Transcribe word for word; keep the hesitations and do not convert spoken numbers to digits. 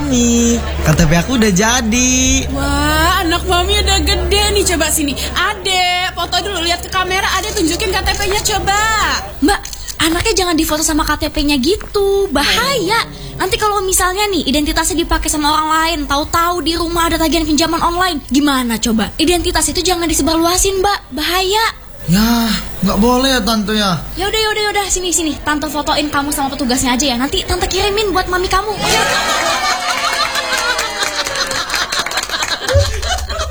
Mami. K T P aku udah jadi. Wah, anak Mami udah gede nih. Coba sini. Ade, foto dulu, lihat ke kamera. Ade tunjukin K T P-nya coba. Mbak, anaknya jangan difoto sama K T P-nya gitu. Bahaya. Nanti kalau misalnya nih identitasnya dipakai sama orang lain, tahu-tahu di rumah ada tagihan pinjaman online, gimana coba? Identitas itu jangan disebarluasin, Mbak. Bahaya. Ya, nggak boleh ya tante ya. Yaudah, yaudah, yaudah. Sini, sini. Tante fotoin kamu sama petugasnya aja ya. Nanti tante kirimin buat mami kamu.